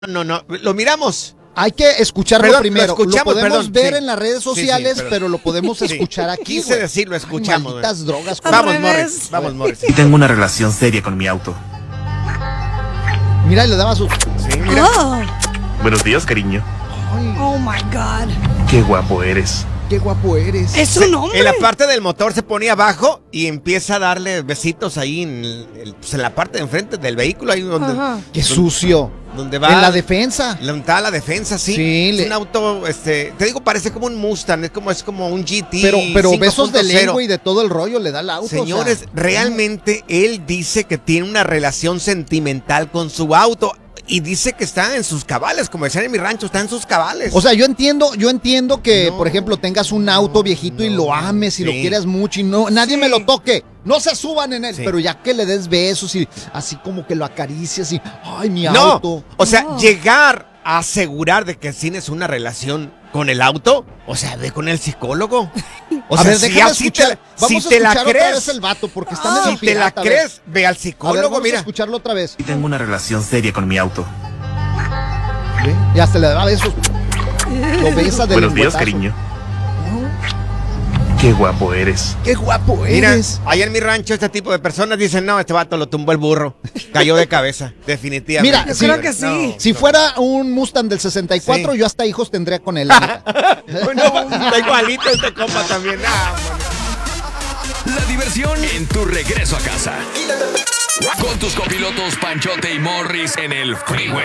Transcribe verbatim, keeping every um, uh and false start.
No, no, lo miramos. Hay que escucharlo Perdón, primero. lo escuchamos, Lo podemos perdón, ver sí. en las redes sociales, Sí, sí, pero lo podemos Sí. escuchar aquí. Quise güey. decir, lo escuchamos. Ay, malditas drogas. Al Vamos, revés. Morris. Vamos, Morris. Y tengo una relación seria con mi auto. Mira, y le daba su... Sí, mira. Oh, Buenos días, cariño. Ay, oh my God. Qué guapo eres. qué guapo eres. Es un hombre. En la parte del motor se ponía abajo y empieza a darle besitos ahí en, el- el- pues en la parte de enfrente del vehículo, ahí donde, Ajá. Qué sucio. donde va. En la defensa. Donde está la defensa, sí. Sí, es le- un auto, este, te digo, parece como un Mustang, es como, es como un G T. Pero, pero cinco besos de punto cero. lengua y de todo el rollo le da el auto. Señores, o sea, realmente él dice que tiene una relación sentimental con su auto y dice que está en sus cabales, como decían en mi rancho, está en sus cabales. O sea, yo entiendo, yo entiendo que, No, por ejemplo, tengas un auto viejito y lo ames y lo Sí. quieras mucho y no, nadie Sí. me lo toque. No se suban en él, Sí. pero ya que le des besos y así como que lo acaricias y, ay, mi no, auto. o sea, No. llegar a asegurar de que tienes una relación con el auto, o sea, ve con el psicólogo. O a sea, ver, si déjame así escuchar. te, la- Vamos si a te la escuchar otra crees, vez el vato porque está Ah. medio si te la pirata, a ver. crees, ve al A ver, psicólogo, vamos a mira. escucharlo otra vez. Y tengo una relación seria con mi auto. ¿Ve? Y hasta le da besos. Lo besa de Buenos días, lengüetazo. cariño. Qué guapo eres. Qué guapo Mira, eres. allá en mi rancho este tipo de personas dicen, no, este vato lo tumbó el burro. Cayó de cabeza, definitivamente. Mira, Yo sí, creo que sí. No, Si no. fuera un Mustang del sesenta y cuatro, Sí. yo hasta hijos tendría con él. la neta. Bueno, está igualito este compa también. Ah, bueno. La diversión en tu regreso a casa. Con tus copilotos Panchote y Morris en el Freeway.